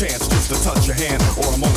chance just to touch your hand, or I'm only